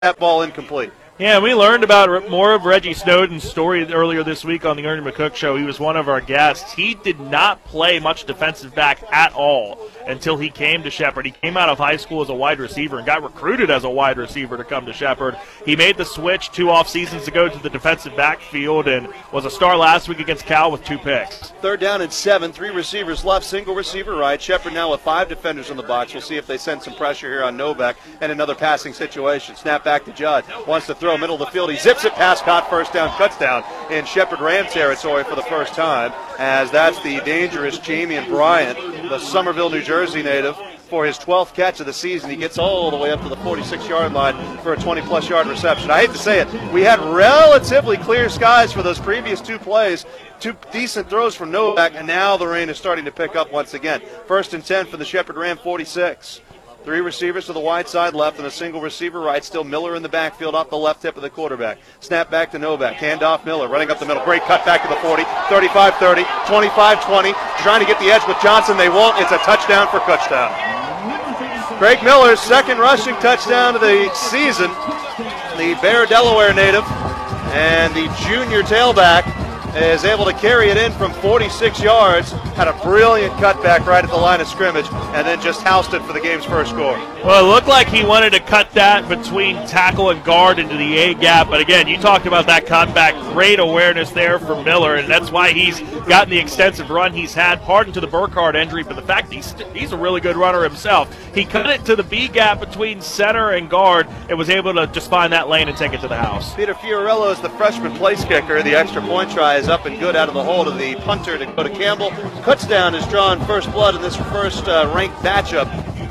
that ball incomplete. Yeah, we learned about more of Reggie Snowden's story earlier this week on the Ernie McCook Show. He was one of our guests. He did not play much defensive back at all until he came to Shepherd. He came out of high school as a wide receiver and got recruited as a wide receiver to come to Shepherd. He made the switch 2 off seasons ago to the defensive backfield and was a star last week against Cal with 2 picks. 3rd down and 7, 3 receivers left, single receiver right. Shepherd now with 5 defenders in the box. We'll see if they send some pressure here on Novak and another passing situation. Snap back to Judd. Wants to throw middle of the field. He zips it, pass caught, first down, cuts down in Shepherd Ram territory for the first time, as that's the dangerous Jamian Bryant, the Somerville, New Jersey native, for his 12th catch of the season. He gets all the way up to the 46-yard line for a 20-plus yard reception. I hate to say it, we had relatively clear skies for those previous 2 plays. 2 decent throws from Novak, and now the rain is starting to pick up once again. 1st and 10 for the Shepherd Ram 46. 3 receivers to the wide side left and a single receiver right. Still Miller in the backfield off the left hip of the quarterback. Snap back to Novak. Hand off Miller. Running up the middle. Great cut back to the 40. 35-30. 25-20. Trying to get the edge with Johnson. They won't. It's a touchdown for Kutztown. Craig Miller's 2nd rushing touchdown of the season. The Bear, Delaware native and the junior tailback is able to carry it in from 46 yards, had a brilliant cutback right at the line of scrimmage, and then just housed it for the game's first score. Well, it looked like he wanted to cut that between tackle and guard into the A-gap, but again, you talked about that cutback. Great awareness there from Miller, and that's why he's gotten the extensive run he's had. Pardon to the Burkhardt injury, but the fact he's a really good runner himself. He cut it to the B-gap between center and guard and was able to just find that lane and take it to the house. Peter Fiorello is the freshman place kicker. The extra point try is up and good out of the hole to the punter, Dakota Campbell. Kutztown has drawn first blood in this first ranked matchup.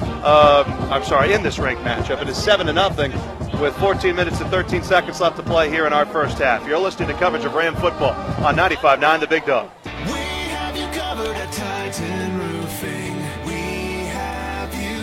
In this ranked matchup. It is 7-0 with 14 minutes and 13 seconds left to play here in our first half. You're listening to coverage of Ram football on 95.9 The Big Dog. We have you covered at Titan Roofing. We have you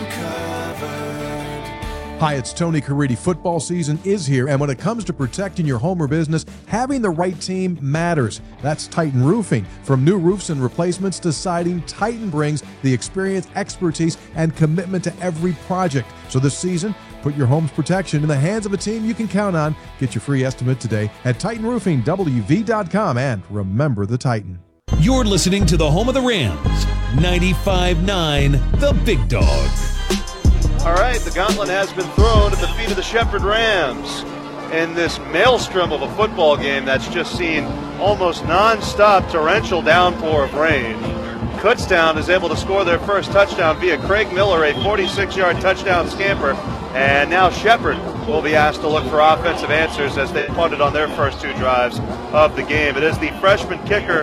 covered. Hi, it's Tony Caridi. Football season is here, and when it comes to protecting your home or business, having the right team matters. That's Titan Roofing. From new roofs and replacements to siding, Titan brings the experience, expertise, and commitment to every project. So this season, put your home's protection in the hands of a team you can count on. Get your free estimate today at TitanRoofingWV.com, and remember the Titan. You're listening to the home of the Rams, 95.9 The Big Dog. All right, the gauntlet has been thrown at the feet of the Shepherd Rams in this maelstrom of a football game that's just seen almost non-stop torrential downpour of rain. Kutztown is able to score their first touchdown via Craig Miller, a 46-yard touchdown scamper, and now Shepherd will be asked to look for offensive answers as they punted on their first 2 drives of the game. It is the freshman kicker,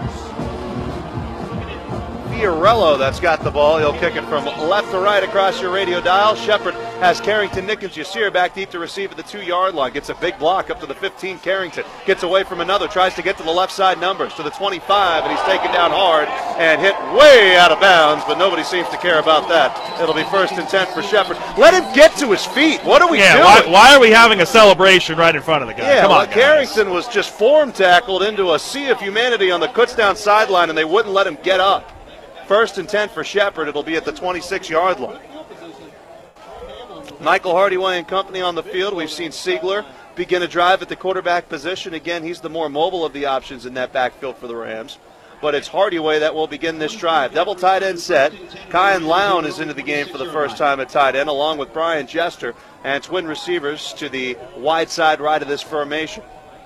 Fiorello, that's got the ball. He'll kick it from left to right across your radio dial. Shepherd has Carrington, Nickens, Yasir back deep to receive at the 2-yard line. Gets a big block up to the 15. Carrington gets away from another, tries to get to the left side numbers to the 25, and he's taken down hard and hit way out of bounds, but nobody seems to care about that. It'll be 1st and 10 for Shepherd. Let him get to his feet. What are we doing? Why are we having a celebration right in front of the guy? Come on, Carrington was just form tackled into a sea of humanity on the Kutztown sideline, and they wouldn't let him get up. 1st and 10 for Shepherd. It'll be at the 26-yard line. Michael Hardyway and company on the field. We've seen Siegler begin a drive at the quarterback position. Again, he's the more mobile of the options in that backfield for the Rams. But it's Hardyway that will begin this drive. Double tight end set. Kyan Lown is into the game for the first time at tight end, along with Brian Jester, and twin receivers to the wide side right of this formation.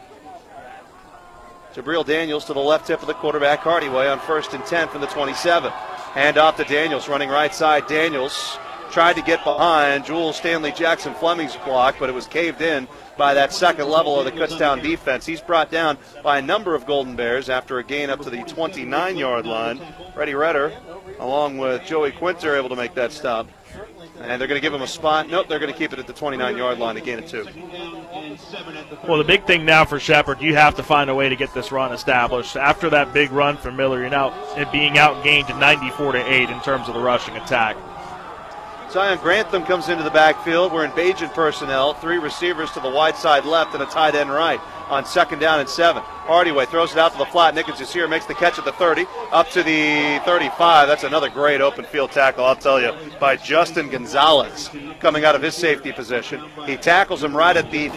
Jabril Daniels to the left hip of the quarterback. Hardyway on 1st and 10 from the 27. Hand off to Daniels, running right side. Daniels tried to get behind Jules Stanley Jackson Fleming's block, but it was caved in by that second level of the Kutztown defense. He's brought down by a number of Golden Bears after a gain up to the 29-yard line. Freddie Redder, along with Joey Quinter, able to make that stop. And they're going to give him a spot. Nope, they're going to keep it at the 29-yard line to gain it 2. Well, the big thing now for Shepherd, you have to find a way to get this run established. After that big run from Miller, you're now being outgained to 94-8 in terms of the rushing attack. Zion Grantham comes into the backfield. We're in Bajan personnel. 3 receivers to the wide side left and a tight end right on 2nd down and 7. Hardaway throws it out to the flat. Nichols is here, makes the catch at the 30, up to the 35. That's another great open field tackle, I'll tell you, by Justin Gonzalez coming out of his safety position. He tackles him right at the